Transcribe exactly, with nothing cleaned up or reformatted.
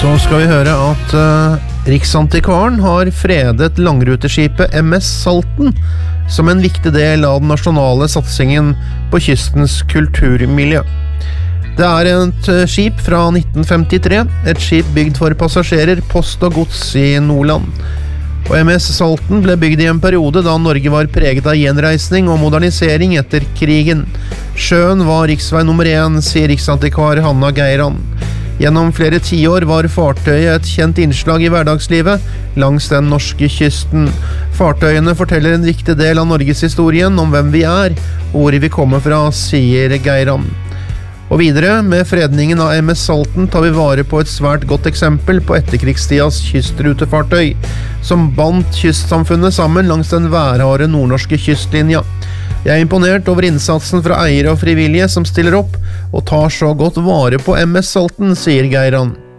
Så skal vi høre at uh, Riksantikvaren har fredet langruteskipet M S Salten som en viktig del av den nasjonale satsingen på kystens kulturmiljø. Det er et uh, skip fra nitten femtitre, et skip bygd for passasjerer, post og gods i Nordland. Og M S Salten ble bygd i en periode da Norge var preget av gjenreisning og modernisering etter krigen. Sjøen var riksvei nummer én, sier riksantikvar Hanna Geiran. Gjennom flere tiår var fartøyet et kjent innslag i hverdagslivet langs den norske kysten. Fartøyene forteller en viktig del av Norges historien om hvem vi er, og hvor vi kommer fra, sier Geiran. Og videre, med fredningen av M S Salten tar vi vare på et svært godt eksempel på etterkrigstidas kystrutefartøy, som bandt kystsamfunnet sammen langs den værharde nordnorske kystlinja. Jeg er imponert over innsatsen fra eiere og frivillige som stiller opp og tar så godt vare på M S Salten, sier Geiran.